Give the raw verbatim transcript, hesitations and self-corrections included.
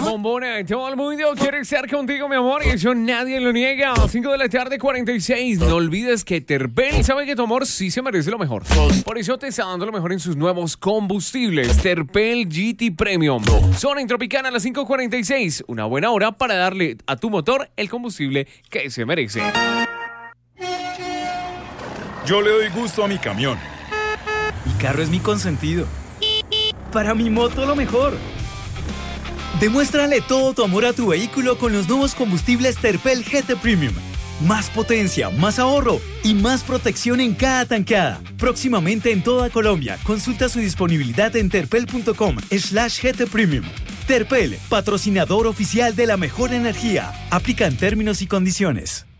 bombona, todo el mundo quiere estar contigo, mi amor, y eso nadie lo niega. cinco de la tarde, cuarenta y seis. No olvides que Terpel sabe que tu amor sí se merece lo mejor. Por eso te está dando lo mejor en sus nuevos combustibles. Terpel G T Premium. Zona en Tropicana a las cinco cuarenta y seis. Una buena hora para darle a tu motor el combustible que se merece. Yo le doy gusto a mi camión. Mi carro es mi consentido. Para mi moto lo mejor. Demuéstrale todo tu amor a tu vehículo con los nuevos combustibles Terpel G T Premium. Más potencia, más ahorro y más protección en cada tanqueada. Próximamente en toda Colombia. Consulta su disponibilidad en terpel.com slash GT Premium. Terpel, patrocinador oficial de la mejor energía. Aplican términos y condiciones.